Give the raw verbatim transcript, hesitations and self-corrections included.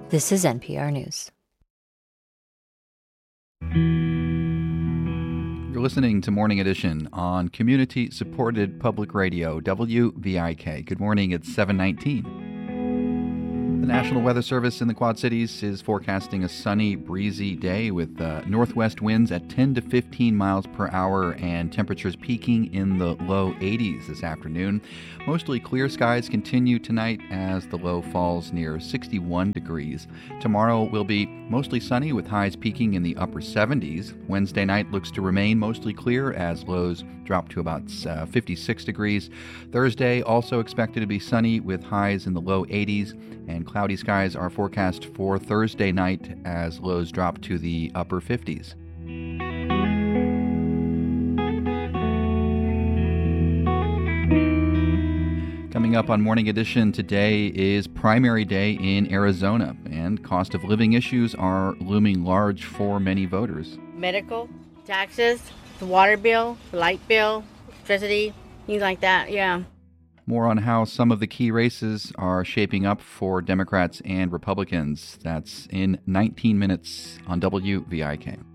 This is N P R News. You're listening to Morning Edition on community-supported public radio, W V I K. Good morning, it's seven nineteen. The National Weather Service in the Quad Cities is forecasting a sunny, breezy day with uh, northwest winds at ten to fifteen miles per hour and temperatures peaking in the low eighties this afternoon. Mostly clear skies continue tonight as the low falls near sixty-one degrees. Tomorrow will be mostly sunny with highs peaking in the upper seventies. Wednesday night looks to remain mostly clear as lows drop to about uh, fifty-six degrees. Thursday also expected to be sunny with highs in the low eighties, and cloudy skies are forecast for Thursday night as lows drop to the upper fifties. Coming up on Morning Edition today is primary day in Arizona, and cost of living issues are looming large for many voters. Medical, taxes, the water bill, the light bill, electricity, things like that, yeah. More on how some of the key races are shaping up for Democrats and Republicans. That's in nineteen minutes on W V I K.